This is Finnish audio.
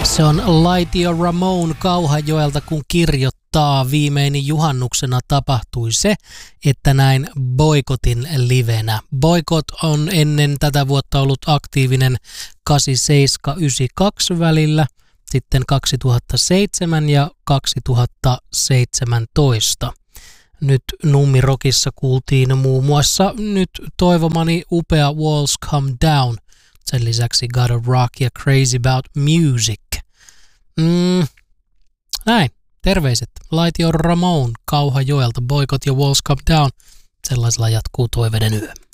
Se on Laitio Ramone Kauhajoelta, kun kirjoittaa. Viimein juhannuksena tapahtui se, että näin Boykotin livenä. Boykot on ennen tätä vuotta ollut aktiivinen 87-92 välillä, sitten 2007 ja 2017. Nyt Nummirokissa kuultiin muun muassa nyt toivomani upea Walls Come Down. Sen lisäksi God of Rock ja Crazy About Music. Näin, terveiset. Laitio Ramone Kauhajoelta, Boykot ja Walls Come Down. Sellaisella jatkuu Toiveiden yö.